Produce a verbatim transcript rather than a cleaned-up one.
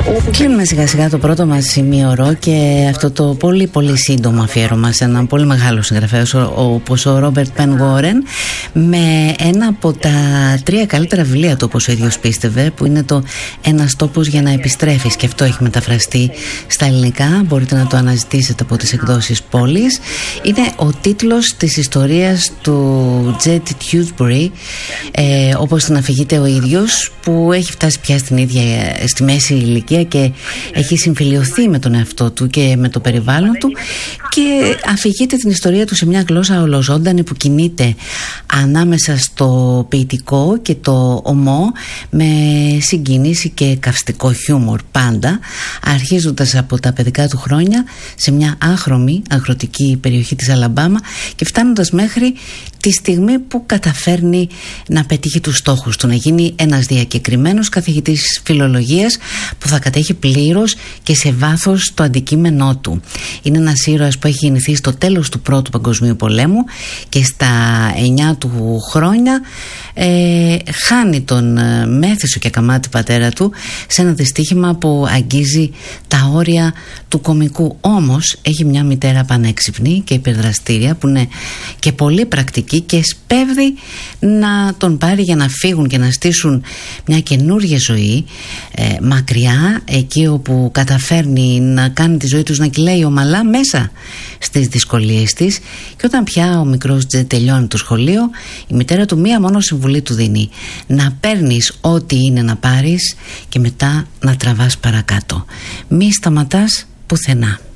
Κλείνουμε σιγά σιγά το πρώτο μας σημείωρο και αυτό το πολύ πολύ σύντομο αφιέρωμα σε έναν πολύ μεγάλο συγγραφέα όπως ο Ρόμπερτ Πεν Γουόρεν, με ένα από τα τρία καλύτερα βιβλία του, όπως ο ίδιος πίστευε, που είναι το «Ένας τόπος για να επιστρέφεις», και αυτό έχει μεταφραστεί στα ελληνικά. Μπορείτε να το αναζητήσετε από τις εκδόσεις Πόλης. Είναι ο τίτλος της ιστορίας του Τζετ Τιούσμπουρι, ε, όπως την αφηγείται ο ίδιος, που έχει φτάσει πια στην ίδια στη μέση ηλικία και έχει συμφιλιωθεί με τον εαυτό του και με το περιβάλλον του, και αφηγείται την ιστορία του σε μια γλώσσα ολοζώντανη που κινείται ανάμεσα στο ποιητικό και το ομό, με συγκίνηση και καυστικό χιούμορ πάντα, αρχίζοντας από τα παιδικά του χρόνια σε μια άχρωμη αγροτική περιοχή της Αλαμπάμα και φτάνοντας μέχρι τη στιγμή που καταφέρνει να πετύχει τους στόχους του, να γίνει ένας διακεκριμένος καθηγητής φιλολογίας που θα κατέχει πλήρως και σε βάθος το αντικείμενό του. Είναι ένας ήρωας που έχει γεννηθεί στο τέλος του Πρώτου Παγκοσμίου Πολέμου και στα εννιά του χρόνια ε, χάνει τον ε, μέθησο και ακαμάτη πατέρα του σε ένα δυστύχημα που αγγίζει τα όρια του κωμικού. Όμως έχει μια μητέρα πανέξυπνη και υπερδραστήρια που είναι και πολύ πρακτική και σπέβδει να τον πάρει για να φύγουν και να στήσουν μια καινούργια ζωή ε, μακριά, εκεί όπου καταφέρνει να κάνει τη ζωή τους να κυλάει ομαλά μέσα στις δυσκολίες της. Και όταν πια ο μικρός Τζετ τελειώνει το σχολείο, η μητέρα του μία μόνο συμβουλή του δίνει: να παίρνεις ό,τι είναι να πάρεις και μετά να τραβάς παρακάτω. Μη σταματάς πουθενά.